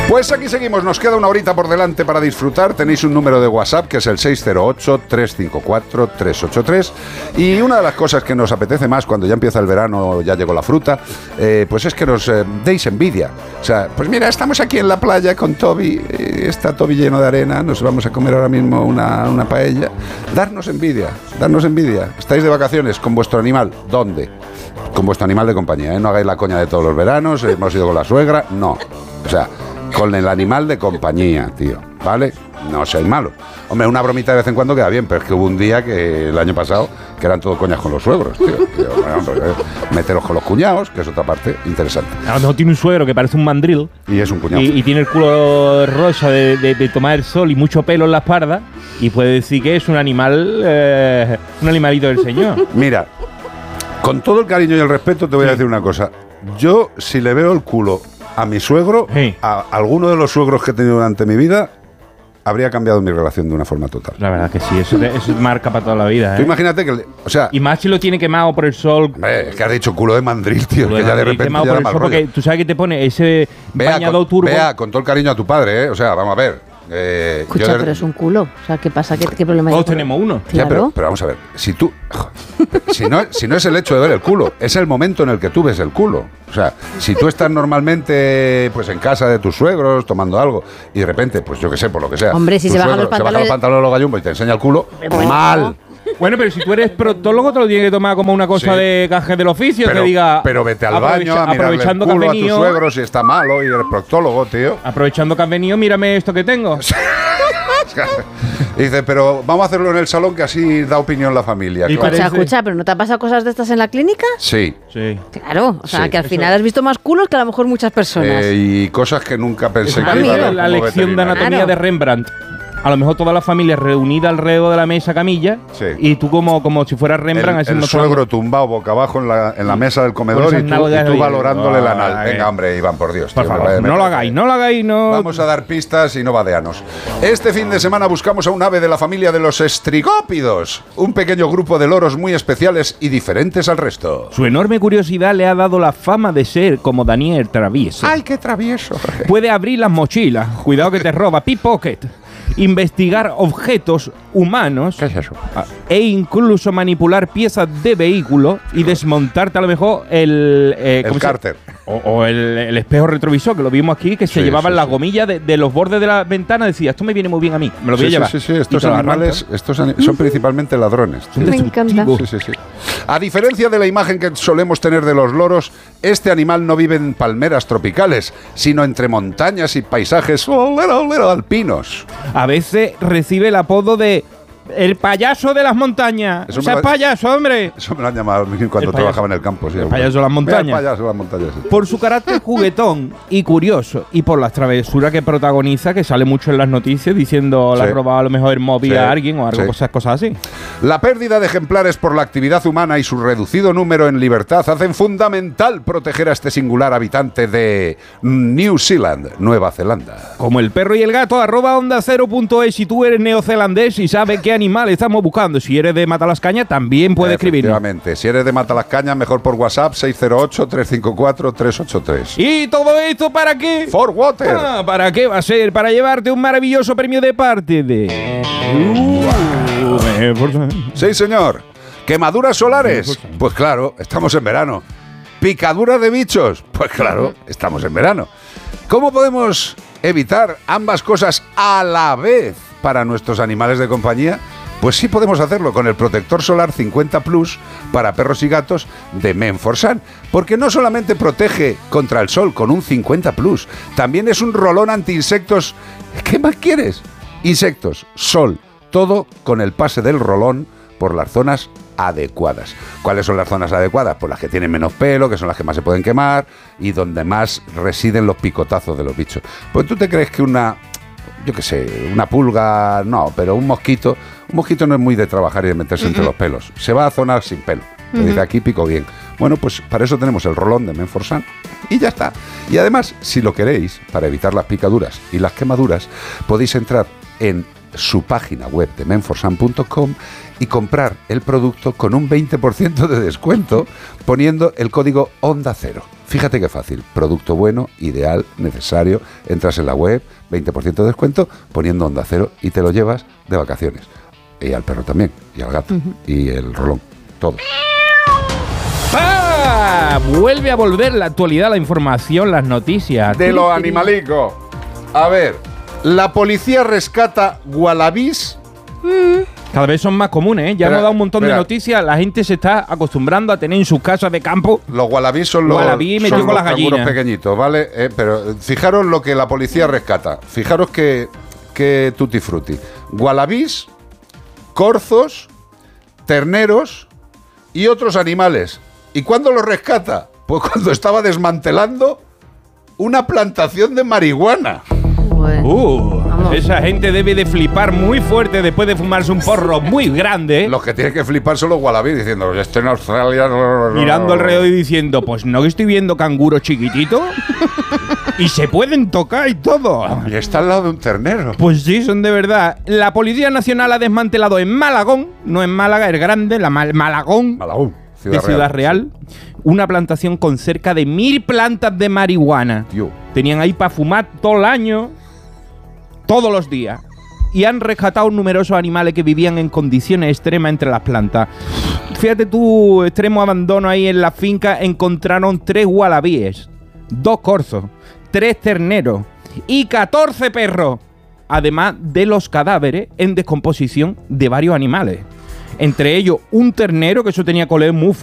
Pues aquí seguimos, nos queda una horita por delante para disfrutar. Tenéis un número de WhatsApp que es el 608-354-383. Y una de las cosas que nos apetece más cuando ya empieza el verano, ya llegó la fruta, pues es que nos deis envidia. O sea, pues mira, estamos aquí en la playa con Toby, está Toby lleno de arena, nos vamos a comer ahora mismo una paella. Darnos envidia. Estáis de vacaciones con vuestro animal, ¿dónde? Con vuestro animal de compañía, ¿eh? No hagáis la coña de todos los veranos, hemos ido con la suegra, no. O sea, con el animal de compañía, tío, ¿vale? No seáis malos. Hombre, una bromita de vez en cuando queda bien, pero es que hubo un día que el año pasado que eran todo coñas con los suegros, tío. Bueno, pues, meteros con los cuñados, que es otra parte interesante. A lo mejor tiene un suegro que parece un mandril. Y es un cuñado. Y tiene el culo rosa de tomar el sol y mucho pelo en la espalda. Y puede decir que es un animal, un animalito del señor. Mira, con todo el cariño y el respeto te voy a decir una cosa. Yo, si le veo el culo a mi suegro, a alguno de los suegros que he tenido durante mi vida, habría cambiado mi relación de una forma total. La verdad que sí, eso marca para toda la vida. Tú imagínate que, o sea... Y más si lo tiene quemado por el sol. Es que has dicho culo de mandril, tío, que ya de repente quemado ya por el sol, porque tú sabes que te pone ese bañador turbo. Vea, con todo el cariño a tu padre, ¿eh? O sea, vamos a ver. Escucha, pero es un culo. O sea, ¿qué pasa? ¿Qué problema hay? Todos tenemos uno. Ya, pero vamos a ver. Si tú... si no es el hecho de ver el culo, es el momento en el que tú ves el culo. O sea, si tú estás normalmente pues en casa de tus suegros tomando algo y de repente, pues yo qué sé, por lo que sea, hombre, si se bajan los pantalones de los gallumbos y te enseña el culo, mal. Bueno, pero si tú eres proctólogo, te lo tienes que tomar como una cosa de gaje del oficio, pero, que diga... Pero vete al baño a mirarle el culo a tu suegro si está malo y eres proctólogo, tío. Aprovechando que has venido, mírame esto que tengo. Y dice, pero vamos a hacerlo en el salón que así da opinión la familia. Escucha, ¿pero no te ha pasado cosas de estas en la clínica? Sí. Claro, o sea, que al final has visto más culos que a lo mejor muchas personas. Y cosas que nunca pensé que iba a ver. La lección de anatomía de Rembrandt. A lo mejor toda la familia reunida alrededor de la mesa camilla y tú como si fueras Rembrandt. El suegro tumbado boca abajo en la mesa del comedor y tú valorándole la anal. Venga, hombre, Iván, por Dios. Por favor, no lo hagáis. Vamos a dar pistas y no vadeanos. Este fin de semana buscamos a un ave de la familia de los estrigópidos, un pequeño grupo de loros muy especiales y diferentes al resto. Su enorme curiosidad le ha dado la fama de ser como Daniel Travieso. ¡Ay, qué travieso! Puede abrir las mochilas, cuidado que te roba, pickpocket. Investigar objetos humanos. ¿Qué es eso? E incluso manipular piezas de vehículo y desmontarte a lo mejor el cárter. O el espejo retrovisor, que lo vimos aquí, que se llevaban las gomillas de los bordes de la ventana. Decía, esto me viene muy bien a mí, me lo voy a llevar. Sí, estos animales son principalmente ladrones. Me encanta. Sí. A diferencia de la imagen que solemos tener de los loros, este animal no vive en palmeras tropicales, sino entre montañas y paisajes alpinos. A veces recibe el apodo de el payaso de las montañas. O sea, payaso, hombre. Eso me lo han llamado cuando trabajaba en el campo. Sí, el payaso de las montañas. El payaso de las montañas. Sí. Por su carácter juguetón y curioso y por las travesuras que protagoniza, que sale mucho en las noticias diciendo le ha robado a lo mejor el móvil a alguien o algo, cosas así. La pérdida de ejemplares por la actividad humana y su reducido número en libertad hacen fundamental proteger a este singular habitante de New Zealand, Nueva Zelanda. Como el perro y el gato, @onda0.es si tú eres neozelandés y sabes qué animal estamos buscando. Si eres de Matalascaña, también puedes escribir. Efectivamente. Si eres de Matalascaña, mejor por WhatsApp, 608-354-383. ¿Y todo esto para qué? For Water. ¿Para qué va a ser? Para llevarte un maravilloso premio de parte de... Sí, señor. ¿Quemaduras solares? Pues claro, estamos en verano. ¿Picaduras de bichos? Pues claro, estamos en verano. ¿Cómo podemos evitar ambas cosas a la vez para nuestros animales de compañía? Pues sí podemos hacerlo con el protector solar 50 Plus para perros y gatos de Men4Sun, porque no solamente protege contra el sol con un 50 Plus, también es un rolón anti-insectos. ¿Qué más quieres? Insectos, sol, todo con el pase del rolón por las zonas adecuadas. ¿Cuáles son las zonas adecuadas? Pues las que tienen menos pelo, que son las que más se pueden quemar y donde más residen los picotazos de los bichos. Pues tú te crees que una pulga, no, pero un mosquito no es muy de trabajar y de meterse entre los pelos. Se va a zonas sin pelo. Te dice, aquí pico bien. Bueno, pues para eso tenemos el rolón de Men4Sun y ya está. Y además, si lo queréis, para evitar las picaduras y las quemaduras, podéis entrar en su página web de men4sun.com y comprar el producto con un 20% de descuento poniendo el código Onda Cero. Fíjate qué fácil. Producto bueno, ideal, necesario. Entras en la web, 20% de descuento, poniendo Onda Cero y te lo llevas de vacaciones. Y al perro también, y al gato, y el rolón, todo. ¡Ah! Vuelve a volver la actualidad, la información, las noticias. De los animalicos. A ver, la policía rescata wallabies. Cada vez son más comunes, ¿eh? Ya hemos dado un montón de noticias. La gente se está acostumbrando a tener en sus casas de campo. Los wallabies son los canguros pequeñitos, ¿vale? Pero fijaros lo que la policía rescata. Fijaros que tutti frutti. Wallabies, corzos, terneros y otros animales. ¿Y cuándo los rescata? Pues cuando estaba desmantelando una plantación de marihuana. Esa gente debe de flipar muy fuerte después de fumarse un porro muy grande. Los que tienen que flipar son los wallabies diciendo, estoy en Australia. Mirando alrededor y diciendo, pues no que estoy viendo canguros chiquititos y se pueden tocar y todo. Y está al lado de un ternero. Pues sí, son de verdad. La Policía Nacional ha desmantelado en Malagón, no en Málaga, es grande, Malagón. Ciudad Real, una plantación con cerca de 1000 plantas de marihuana. Tío. Tenían ahí para fumar todo el año, todos los días. Y han rescatado numerosos animales que vivían en condiciones extremas entre las plantas. Fíjate tú, extremo abandono ahí en la finca, encontraron 3 wallabies, 2 corzos, 3 terneros y 14 perros. Además de los cadáveres en descomposición de varios animales. Entre ellos un ternero, que eso tenía color muy